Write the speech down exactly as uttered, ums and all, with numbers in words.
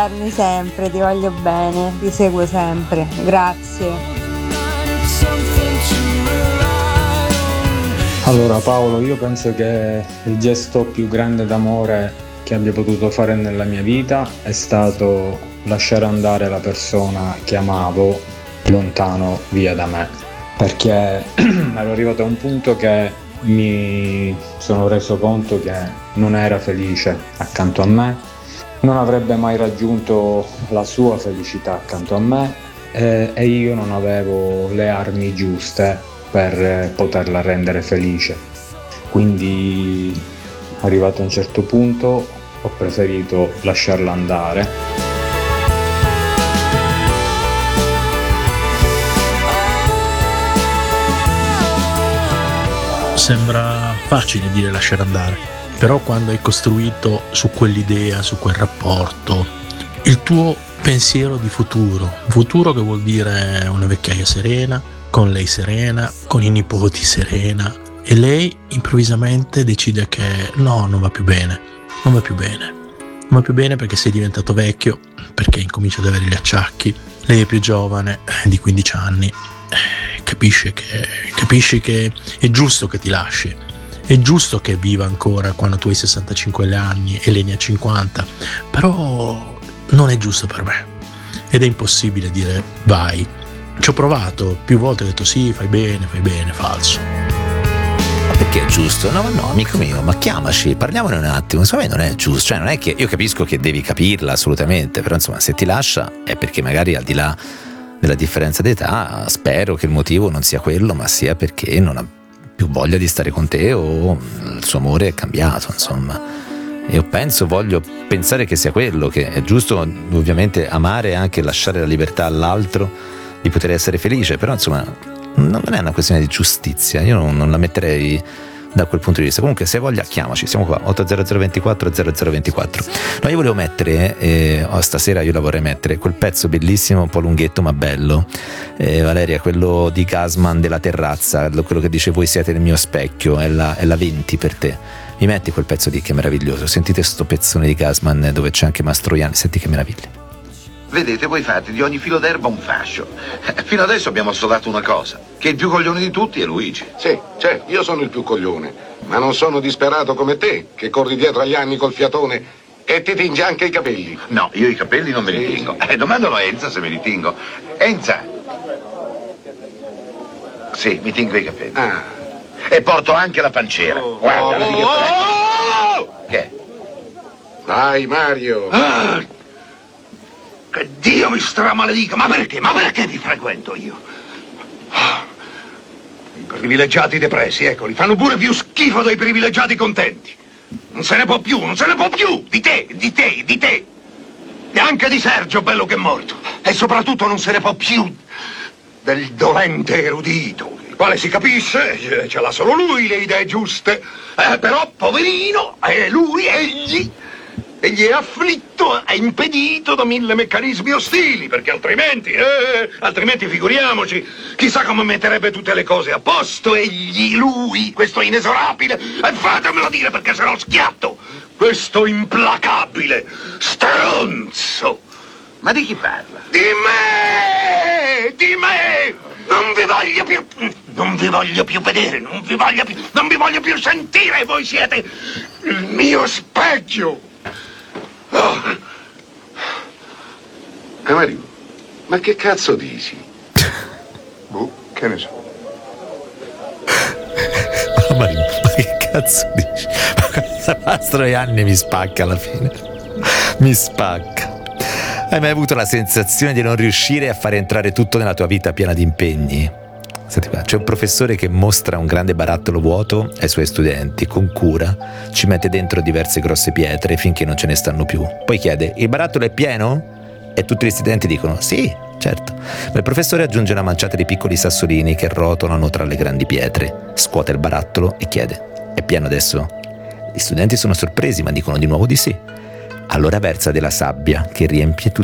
Sempre, ti voglio bene, ti seguo sempre, grazie. Allora Paolo, io penso che il gesto più grande d'amore che abbia potuto fare nella mia vita è stato lasciare andare la persona che amavo lontano via da me, perché ero arrivato a un punto che mi sono reso conto che non era felice accanto a me, non avrebbe mai raggiunto la sua felicità accanto a me eh, e io non avevo le armi giuste per poterla rendere felice. Quindi, arrivato a un certo punto, ho preferito lasciarla andare. Sembra facile dire lasciare andare, però quando hai costruito su quell'idea, su quel rapporto, il tuo pensiero di futuro, futuro che vuol dire una vecchiaia serena, con lei serena, con i nipoti serena, e lei improvvisamente decide che no, non va più bene, non va più bene, non va più bene perché sei diventato vecchio, perché incomincia ad avere gli acciacchi, lei è più giovane, di quindici anni, eh, capisce che, capisci che è giusto che ti lasci, è giusto che viva ancora quando tu hai sessantacinque anni e lei ne ha cinquanta, però non è giusto per me ed è impossibile dire vai. Ci ho provato più volte, ho detto sì, fai bene, fai bene, falso. Ma perché è giusto? No, ma no, amico mio, ma chiamaci, parliamone un attimo. Secondo me non è giusto, cioè non è che io capisco che devi capirla assolutamente, però insomma se ti lascia è perché magari al di là della differenza d'età spero che il motivo non sia quello, ma sia perché non ha più voglia di stare con te o il suo amore è cambiato, insomma. E io penso, voglio pensare che sia quello, che è giusto ovviamente amare e anche lasciare la libertà all'altro di poter essere felice, però insomma non è una questione di giustizia, io non, non la metterei da quel punto di vista. Comunque se hai voglia chiamaci, siamo qua otto zero zero ventiquattro zero zero ventiquattro. No, io volevo mettere eh, oh, stasera io la vorrei mettere quel pezzo bellissimo, un po' lunghetto ma bello, eh, Valeria, quello di Gassman della terrazza, quello che dice voi siete il mio specchio, è la, è la venti per te. Mi metti quel pezzo lì che è meraviglioso, sentite sto pezzone di Gassman dove c'è anche Mastroianni, senti che meraviglia. Vedete, voi fate di ogni filo d'erba un fascio. Fino adesso abbiamo assodato una cosa, che il più coglione di tutti è Luigi. Sì, certo, io sono il più coglione, ma non sono disperato come te, che corri dietro agli anni col fiatone e ti tingi anche i capelli. No, io i capelli non me li tingo. Eh, domandalo a Enza se me li tingo. Enza! Sì, mi tingo i capelli. Ah. E porto anche la panciera. Oh, Guarda, oh, che oh, oh! Che? Dai, Mario. Ah! Che Dio mi stramaledica, ma perché? Ma perché vi frequento io? I privilegiati depressi, eccoli, fanno pure più schifo dei privilegiati contenti. Non se ne può più, non se ne può più, di te, di te, di te. E anche di Sergio, bello che è morto. E soprattutto non se ne può più del dolente erudito, il quale si capisce, ce l'ha solo lui le idee giuste. Eh, però, poverino, è lui, egli... Egli è afflitto, è impedito da mille meccanismi ostili, perché altrimenti, eh, altrimenti figuriamoci, chissà come metterebbe tutte le cose a posto, egli, lui, questo inesorabile, e fatemelo dire perché se no schiatto, questo implacabile stronzo. Ma di chi parla? Di me! Di me! Non vi voglio più, non vi voglio più vedere, non vi voglio più, non vi voglio più sentire, voi siete il mio specchio. Oh. Eh, Mario, ma che cazzo dici? Boh, che ne so. Ma Mario, ma che cazzo dici? Mastroianni mi spacca alla fine. Mi spacca. Hai mai avuto la sensazione di non riuscire a fare entrare tutto nella tua vita piena di impegni? Senti, c'è un professore che mostra un grande barattolo vuoto ai suoi studenti, con cura ci mette dentro diverse grosse pietre finché non ce ne stanno più. Poi chiede: il barattolo è pieno? E tutti gli studenti dicono sì, certo. Ma il professore aggiunge una manciata di piccoli sassolini che rotolano tra le grandi pietre, scuote il barattolo e chiede: è pieno adesso? Gli studenti sono sorpresi ma dicono di nuovo di sì. Allora versa della sabbia che riempie tutto